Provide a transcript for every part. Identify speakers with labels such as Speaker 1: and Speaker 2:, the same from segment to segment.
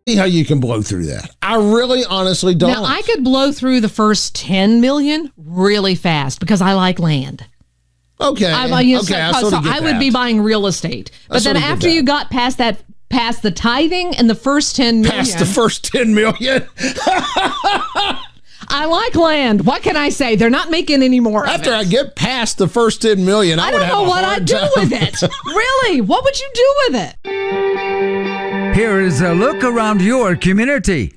Speaker 1: See how you can blow through that. I really honestly don't.
Speaker 2: Now, I could blow through the first 10 million really fast because I like land.
Speaker 1: Okay.
Speaker 2: I would be buying real estate. But then after you got past the tithing and the first 10 million.
Speaker 1: Past the first 10 million?
Speaker 2: I like land. What can I say? They're not making any more
Speaker 1: After I get past the first 10 million, I don't know what I'd do
Speaker 2: with it. Really? What would you do with it?
Speaker 3: Here is a look around your community.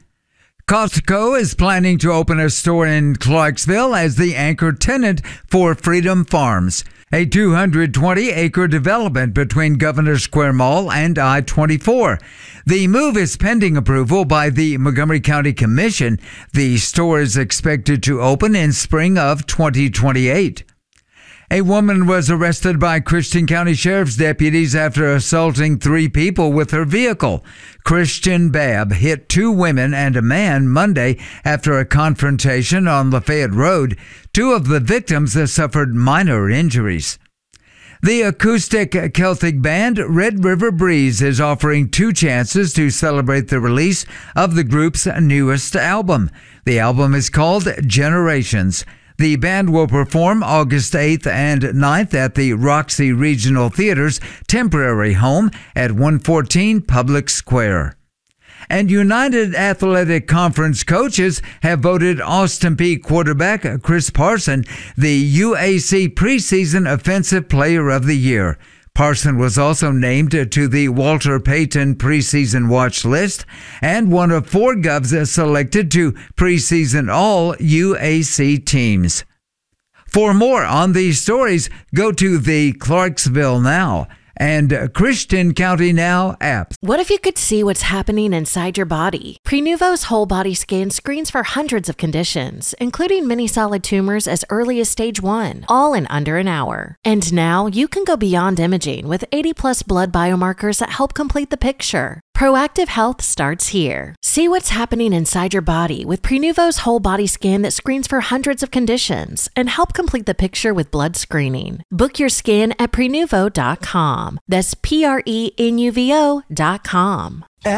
Speaker 3: Costco is planning to open a store in Clarksville as the anchor tenant for Freedom Farms, a 220-acre development between Governor Square Mall and I-24. The move is pending approval by the Montgomery County Commission. The store is expected to open in spring of 2028. A woman was arrested by Christian County Sheriff's deputies after assaulting 3 people with her vehicle. Christian Babb hit 2 women and a man Monday after a confrontation on Lafayette Road. 2 of the victims suffered minor injuries. The acoustic Celtic band Red River Breeze is offering 2 chances to celebrate the release of the group's newest album. The album is called Generations. The band will perform August 8th and 9th at the Roxy Regional Theater's temporary home at 114 Public Square. And United Athletic Conference coaches have voted Austin Peay quarterback Chris Parson the UAC preseason Offensive Player of the Year. Parson was also named to the Walter Payton preseason watch list and one of 4 Govs selected to preseason all UAC teams. For more on these stories, go to the Clarksville Now and Christian County Now apps.
Speaker 4: What if you could see what's happening inside your body? Prenuvo's whole body scan screens for hundreds of conditions, including many solid tumors as early as stage 1, all in under an hour. And now you can go beyond imaging with 80+ blood biomarkers that help complete the picture. Proactive health starts here. See what's happening inside your body with Prenuvo's whole body scan that screens for hundreds of conditions and help complete the picture with blood screening. Book your scan at Prenuvo.com. That's Prenuvo.com.